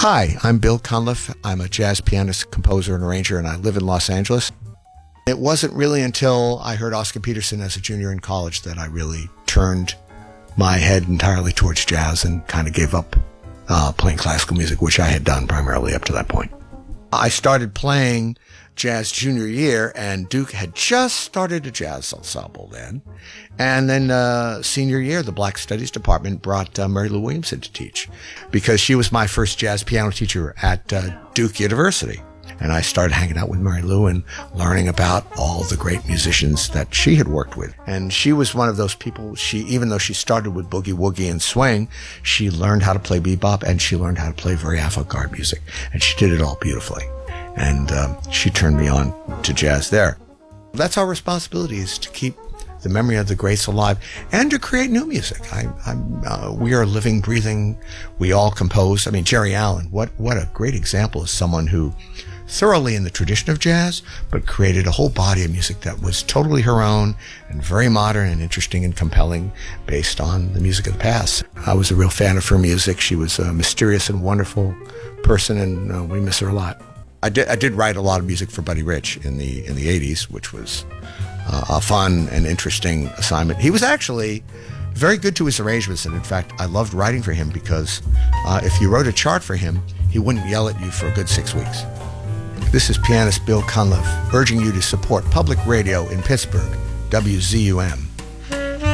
Hi, I'm Bill Cunliffe. I'm a jazz pianist, composer, and arranger, and I live in Los Angeles. It wasn't really until I heard Oscar Peterson as a junior in college that I really turned my head entirely towards jazz and kind of gave up playing classical music, which I had done primarily up to that point. I started playing jazz junior year, and Duke had just started a jazz ensemble then. And then senior year, the Black Studies Department brought Mary Lou Williamson to teach because she was my first jazz piano teacher at Duke University. And I started hanging out with Mary Lou and learning about all the great musicians that she had worked with. And she was one of those people, even though she started with boogie woogie and swing, she learned how to play bebop and she learned how to play very avant-garde music. And she did it all beautifully. And she turned me on to jazz there. That's our responsibility, is to keep the memory of the greats alive and to create new music. We are living, breathing, we all compose. I mean, Jerry Allen, what a great example of someone who thoroughly in the tradition of jazz, but created a whole body of music that was totally her own and very modern and interesting and compelling based on the music of the past. I was a real fan of her music. She was a mysterious and wonderful person, and we miss her a lot. I did write a lot of music for Buddy Rich in the 80s, which was a fun and interesting assignment. He was actually very good to his arrangements, and in fact, I loved writing for him because if you wrote a chart for him, he wouldn't yell at you for a good 6 weeks. This is pianist Bill Cunliffe urging you to support public radio in Pittsburgh, WZUM.